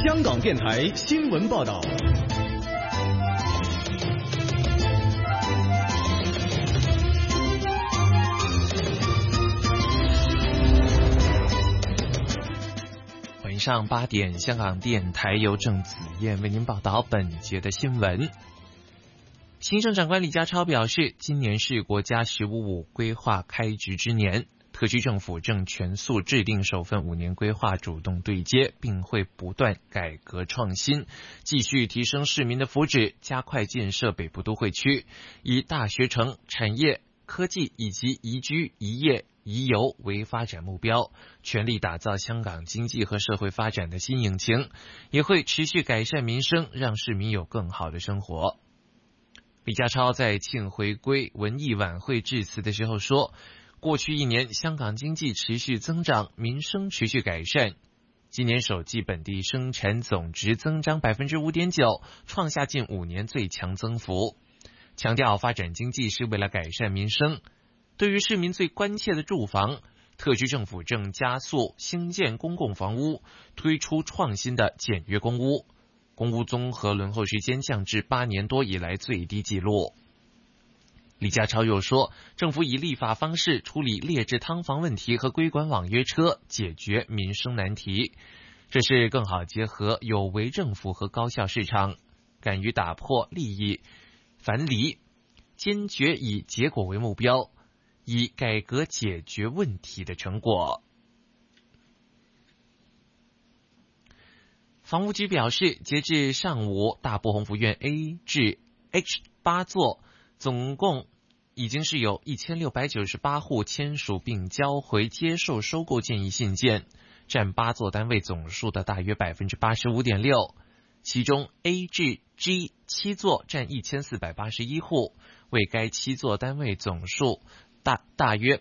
香港电台新闻报道。 晚上8点，香港电台由郑子燕为您报道本节的新闻。行政长官李家超表示，今年是国家“15+5”规划开局之年，特区政府正全速制定首份5年规划，主动对接，并会不断改革创新，继续提升市民的福祉，加快建设北部都会区，以大学城、产业、科技以及宜居、宜业、宜游为发展目标，全力打造香港经济和社会发展的新引擎，也会持续改善民生，让市民有更好的生活。李家超在庆回归文艺晚会致辞的时候说，过去1年香港经济持续增长，民生持续改善，今年首季本地生产总值增长 5.9%， 创下近5年最强增幅，强调发展经济是为了改善民生。对于市民最关切的住房，特区政府正加速兴建公共房屋，推出创新的简约公屋，公屋综合轮候时间降至8年多以来最低纪录。李家超又说，政府以立法方式处理劣质劏房问题和规管网约车，解决民生难题，这是更好结合有为政府和高效市场，敢于打破利益樊篱，坚决以结果为目标，以改革解决问题的成果。房屋局表示，截至上午，大埔鸿福苑 A 至 H 8座总共已经是有1698户签署并交回接受收购建议信件，占8座单位总数的大约 85.6%， 其中 A 至 G 7座占1481户，为该7座单位总数大约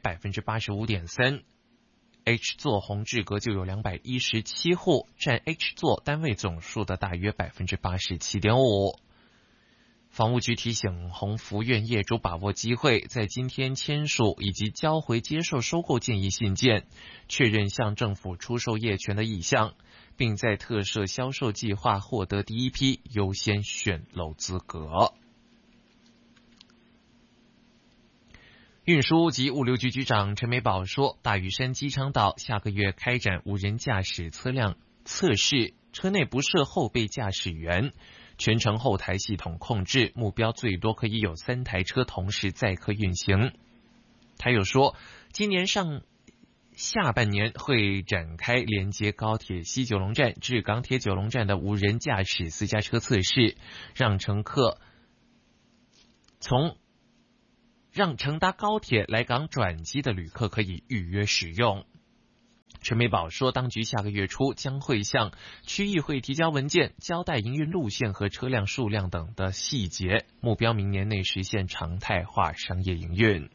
85.3%。H 座红志阁就有217户，占 H 座单位总数的大约 87.5%。房屋局提醒鸿福苑业主把握机会，在今天签署以及交回接受收购建议信件，确认向政府出售业权的意向，并在特设销售计划获得第一批优先选楼资格。运输及物流局局长陈美宝说，大屿山机场岛下个月开展无人驾驶车辆测试，车内不设后备驾驶员，全程后台系统控制，目标最多可以有3台车同时载客运行。他又说，今年下半年会展开连接高铁西九龙站至港铁九龙站的无人驾驶私家车测试，让乘搭高铁来港转机的旅客可以预约使用。陈美宝说，当局下个月初将会向区议会提交文件，交代营运路线和车辆数量等的细节，目标明年内实现常态化商业营运。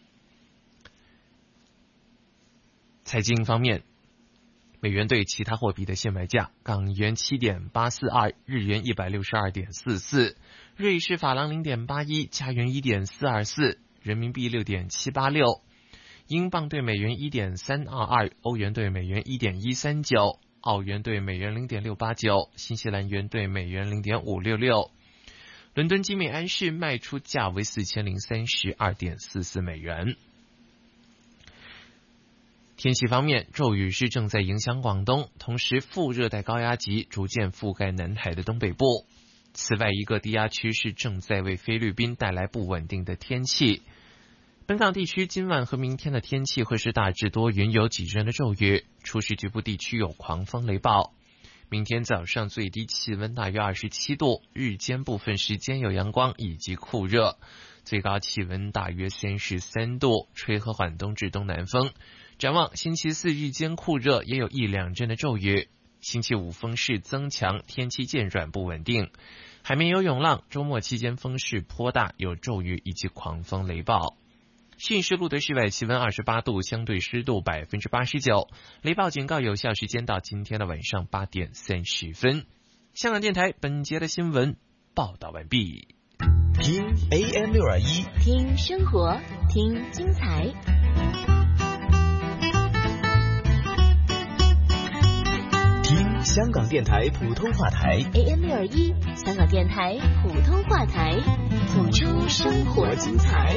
财经方面，美元对其他货币的现卖价：港元 7.842， 日元 162.44， 瑞士法郎 0.81， 加元 1.424， 人民币 6.786， 英镑对美元 1.322， 欧元对美元 1.139， 澳元对美元 0.689， 新西兰元对美元 0.566。 伦敦金每安士卖出价为 4032.44 美元。天气方面，骤雨是正在影响广东，同时副热带高压脊逐渐覆盖南海的东北部。此外，一个低压区是正在为菲律宾带来不稳定的天气。本港地区今晚和明天的天气会是大致多云，有几阵的骤雨，初时局部地区有狂风雷暴。明天早上最低气温大约27度，日间部分时间有阳光以及酷热，最高气温大约33度，吹和缓东至东南风。展望星期4日间酷热，也有1-2阵的骤雨。星期5风势增强，天气渐转不稳定，海面有涌浪，周末期间风势颇大，有骤雨以及狂风雷暴。信市路的室外气温28度，相对湿度 89%， 雷暴警告有效时间到今天的晚上8点30分。香港电台本节的新闻报道完毕。 听 AM621， 听生活，听精彩。 听香港電台普通話台 AM621，香港電台普通話台，谱出生活精彩。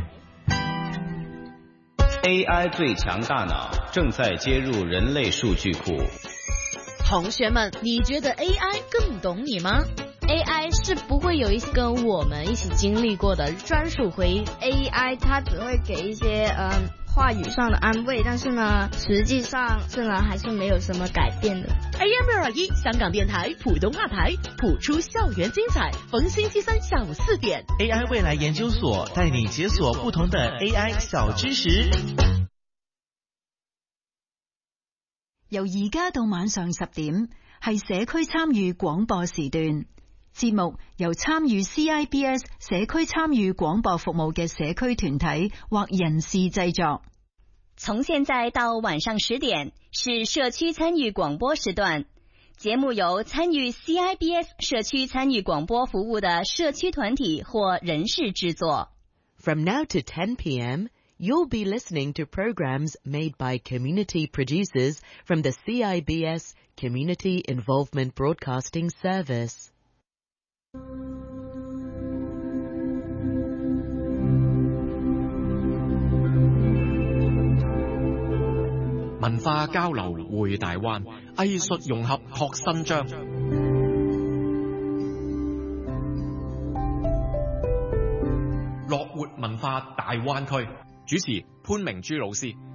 AI 最强大脑正在接入人类数据库。 同学们，你觉得 AI 更懂你吗？ AI 是不会有一些跟我们一起经历过的专属回忆。 AI 它只会给一些话语上的安慰，但是呢，实际上还是没有什么改变的。 AM621，香港電台普通話台，譜出校園精彩。逢星期三下午4點 ，AI 未來研究所帶你解鎖不同的 AI 小知識。 由而家到晚上10點，係社區參與廣播時段。節目由參與 CIBS 社區參與廣播服務嘅社區團體或人士製作。 從現在到晚上10點是社區參與廣播時段，節目由參與 CIBS 社區參與廣播服務的社區團體或人士製作。 From now to 10 p.m., you'll be listening to programs made by community producers from the CIBS Community Involvement Broadcasting Service. 文化交流匯大灣，藝術融合拓新章。樂活文化大灣區，主持潘明珠老師。